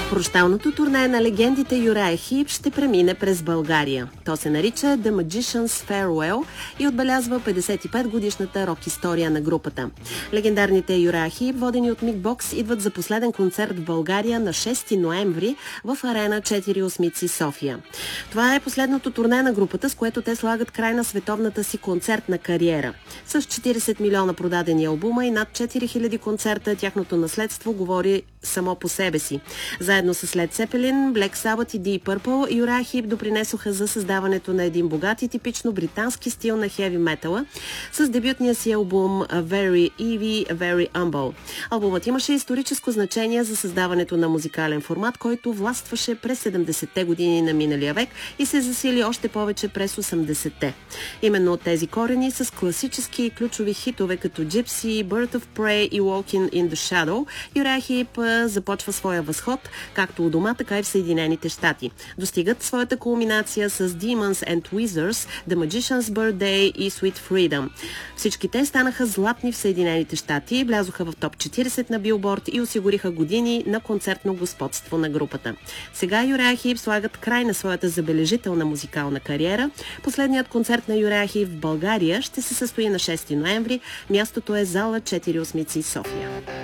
Прощалното турне на легендите Юрая Хип ще премине през България. То се нарича The Magician's Farewell и отбелязва 55-годишната рок-история на групата. Легендарните Юрая Хип, водени от Мик Бокс, идват за последен концерт в България на 6 ноември в арена 4 осмици София. Това е последното турне на групата, с което те слагат край на световната си концертна кариера. С 40 милиона продадени албума и над 4000 концерта, тяхното наследство говори само по себе си. Заедно с Led Zeppelin, Black Sabbath и Deep Purple, Юрая Хип допринесоха за създаването на един богат и типично британски стил на хеви метала с дебютния си албум Very Evie, Very Humble. Албумът имаше историческо значение за създаването на музикален формат, който властваше през 70-те години на миналия век и се засили още повече през 80-те. Именно от тези корени с класически и ключови хитове като Gypsy, Bird of Prey и Walking in the Shadow, Юрая Хип започва своя възход, както у дома, така и в Съединените щати. Достигат своята кулминация с Demons and Wizards, The Magician's Birthday и Sweet Freedom. Всички те станаха златни в Съединените щати, влязоха в топ 40 на Билборд и осигуриха години на концертно господство на групата. Сега Юрая Хип слагат край на своята забележителна музикална кариера. Последният концерт на Юрая Хип в България ще се състои на 6 ноември. Мястото е зала 4 осмици София.